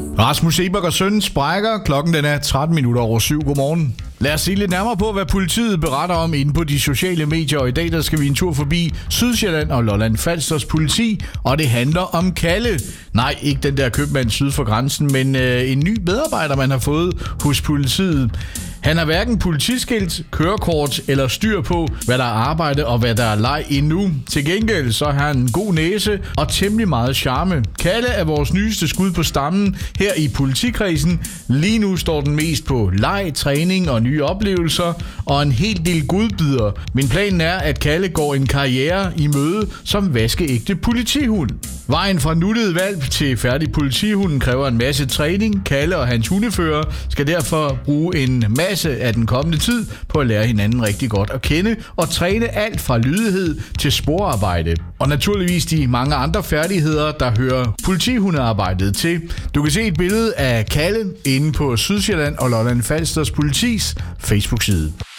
Rasmus Seebach og Søn sprækker. Klokken den er 7:13. Godmorgen. Lad os se lidt nærmere på, hvad politiet beretter om inde på de sociale medier. Og i dag der skal vi en tur forbi Sydsjælland og Lolland Falsters politi. Og det handler om Kalle. Nej, ikke den der købmand syd for grænsen, men en ny medarbejder, man har fået hos politiet. Han har hverken politiskilt, kørekort eller styr på, hvad der er arbejde og hvad der er leg endnu. Til gengæld så har han en god næse og temmelig meget charme. Kalle er vores nyeste skud på stammen her i politikredsen. Lige nu står den mest på leg, træning og nye oplevelser og en hel del godbidder. Min plan er, at Kalle går en karriere i møde som vaskeægte politihund. Vejen fra nuttet valp til færdig politihunden kræver en masse træning. Kalle og hans hundefører skal derfor bruge en masse af den kommende tid på at lære hinanden rigtig godt at kende og træne alt fra lydighed til sporarbejde. Og naturligvis de mange andre færdigheder, der hører politihundearbejdet til. Du kan se et billede af Kalle inde på Sydsjælland og Lolland Falsters politis Facebook-side.